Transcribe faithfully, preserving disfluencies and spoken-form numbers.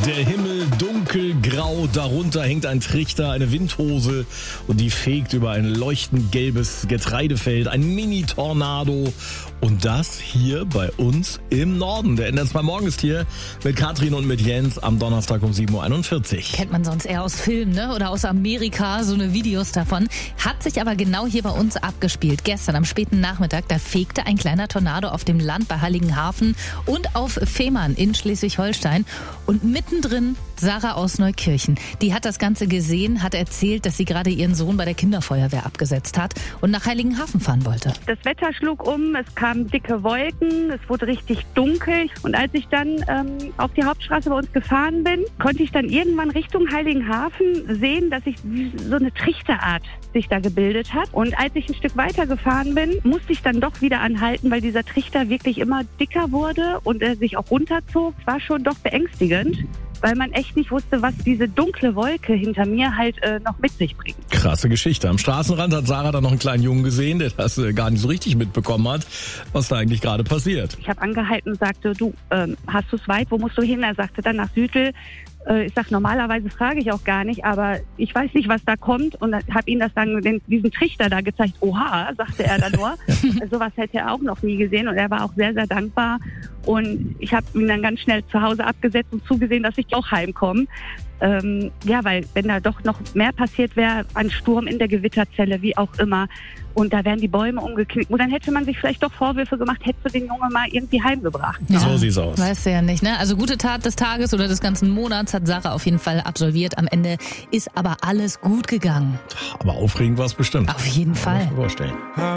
Der Himmel dunkelgrau, darunter hängt ein Trichter, eine Windhose und die fegt über ein leuchtend gelbes Getreidefeld, ein Mini-Tornado und das hier bei uns im Norden. Der N D R zwei Morgen ist hier mit Katrin und mit Jens am Donnerstag um sieben Uhr einundvierzig. Kennt man sonst eher aus Filmen, ne? Oder aus Amerika, so eine Videos davon. Hat sich aber genau hier bei uns abgespielt. Gestern am späten Nachmittag, da fegte ein kleiner Tornado auf dem Land bei Heiligenhafen und auf Fehmarn in Schleswig-Holstein. Und mittendrin Sarah aus Neukirchen. Die hat das Ganze gesehen, hat erzählt, dass sie gerade ihren Sohn bei der Kinderfeuerwehr abgesetzt hat und nach Heiligenhafen fahren wollte. Das Wetter schlug um, es kamen dicke Wolken, es wurde richtig dunkel. Und als ich dann ähm, auf die Hauptstraße bei uns gefahren bin, konnte ich dann irgendwann Richtung Heiligenhafen sehen, dass sich so eine Trichterart sich da gebildet hat. Und als ich ein Stück weiter gefahren bin, musste ich dann doch wieder anhalten, weil dieser Trichter wirklich immer dicker wurde und er sich auch runterzog. Es war schon doch beängstigend, weil man echt nicht wusste, was diese dunkle Wolke hinter mir halt äh, noch mit sich bringt. Krasse Geschichte. Am Straßenrand hat Sarah dann noch einen kleinen Jungen gesehen, der das äh, gar nicht so richtig mitbekommen hat, was da eigentlich gerade passiert. Ich habe angehalten und sagte, du, ähm, hast du es weit, wo musst du hin? Er sagte dann nach Südl. Ich sag, normalerweise frage ich auch gar nicht, aber ich weiß nicht, was da kommt und habe ihm das dann, den, diesen Trichter da gezeigt. Oha, sagte er dann nur. Sowas hätte er auch noch nie gesehen und er war auch sehr, sehr dankbar. Und ich habe ihn dann ganz schnell zu Hause abgesetzt und zugesehen, dass ich auch heimkomme. Ähm, ja, weil wenn da doch noch mehr passiert wäre, ein Sturm in der Gewitterzelle, wie auch immer, und da wären die Bäume umgeknickt. Und dann hätte man sich vielleicht doch Vorwürfe gemacht, hättest du den Jungen mal irgendwie heimgebracht. Ja, so sieht's aus. Weißt du ja nicht, ne? Also gute Tat des Tages oder des ganzen Monats hat Sarah auf jeden Fall absolviert. Am Ende ist aber alles gut gegangen. Aber aufregend war es bestimmt. Auf jeden Fall. Kann ich mir vorstellen.